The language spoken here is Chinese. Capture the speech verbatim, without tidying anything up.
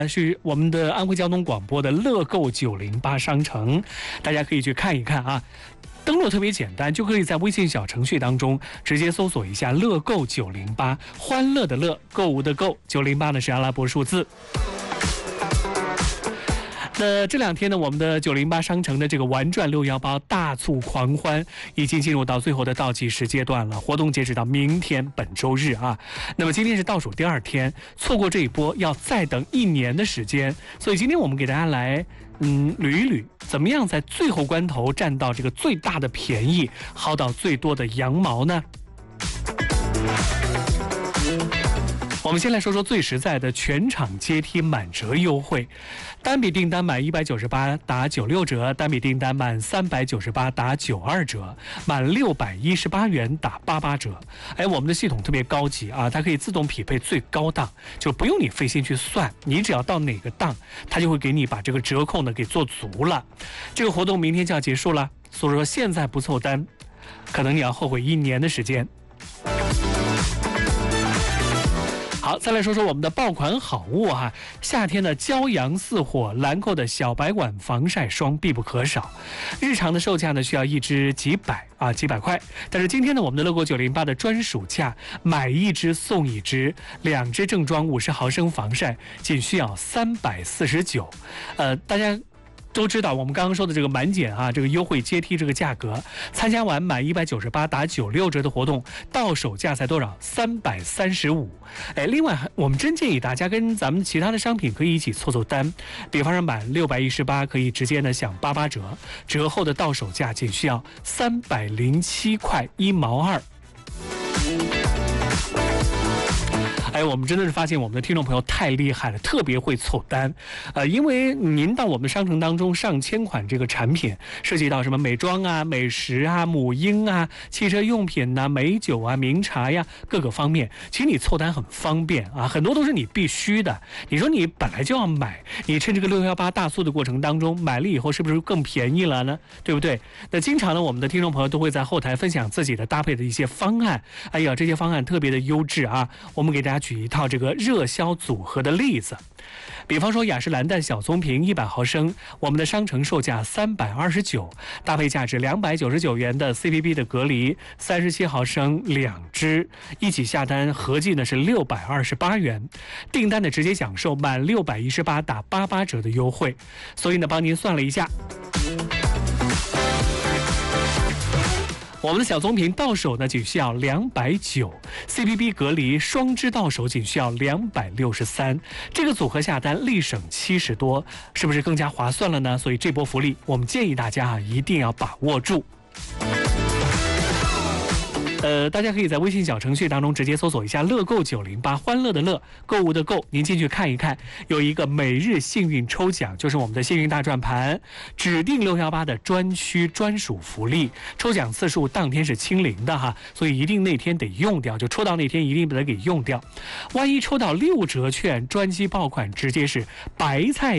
是我们的安徽交通广播的乐购九零八商城，大家可以去看一看啊。登录特别简单，就可以在微信小程序当中直接搜索一下乐购九零八，欢乐的乐，购物的购，九零八呢是阿拉伯数字。那这两天呢，我们的九零八商城的这个玩转六一八大促狂欢已经进入到最后的倒计时阶段了，活动截止到明天本周日啊。那么今天是倒数第二天，错过这一波要再等一年的时间，所以今天我们给大家来嗯捋一捋，怎么样在最后关头占到这个最大的便宜，薅到最多的羊毛呢？我们先来说说最实在的全场阶梯满折优惠，单笔订单满一百九十八打九六折，单笔订单满三百九十八打九二折，满六百一十八元打八八折。哎，我们的系统特别高级啊，它可以自动匹配最高档，就不用你费心去算，你只要到哪个档，它就会给你把这个折扣呢给做足了。这个活动明天就要结束了，所以说现在不凑单，可能你要后悔一年的时间。好，再来说说我们的爆款好物哈，夏天的骄阳似火，兰蔻的小白管防晒霜必不可少。日常的售价呢需要一支几百啊几百块，但是今天呢我们的乐购九零八的专属价，买一支送一支，两支正装五十毫升防晒，仅需要三百四十九。呃，大家都知道我们刚刚说的这个满减啊，这个优惠阶梯这个价格，参加完满一百九十八打九六折的活动，到手价才多少？三百三十五。哎，另外我们真建议大家跟咱们其他的商品可以一起凑凑单，比方说满六百一十八可以直接呢享八八折，折后的到手价仅需要三百零七块一毛二。哎，我们真的是发现我们的听众朋友太厉害了，特别会凑单。呃，因为您到我们的商城当中，上千款这个产品，涉及到什么美妆啊、美食啊、母婴啊、汽车用品呐、啊、美酒啊、名茶呀，各个方面，其实你凑单很方便啊，很多都是你必须的。你说你本来就要买，你趁这个六一八大促的过程当中买了以后，是不是更便宜了呢？对不对？那经常呢，我们的听众朋友都会在后台分享自己的搭配的一些方案。哎呀，这些方案特别的优质啊，我们给大家举一套这个热销组合的例子，比方说雅诗兰黛小棕瓶一百毫升，我们的商城售价三百二十九，搭配价值两百九十九元的 C P B 的隔离三十七毫升两支，一起下单合计呢是六百二十八元，订单的直接享受满六百一十八打八八折的优惠，所以呢帮您算了一下。我们的小棕瓶到手呢仅需要两百九 ，C P B 隔离双支到手仅需要两百六十三，这个组合下单立省七十多，是不是更加划算了呢？所以这波福利我们建议大家啊一定要把握住。呃，大家可以在微信小程序当中直接搜索一下乐购九零八，欢乐的乐，购物的购，您进去看一看，有一个每日幸运抽奖，就是我们的幸运大转盘，指定六一八的专区专属福利，抽奖次数当天是清零的哈，所以一定那天得用掉，就抽到那天一定得给用掉。万一抽到六折券，专机爆款直接是白菜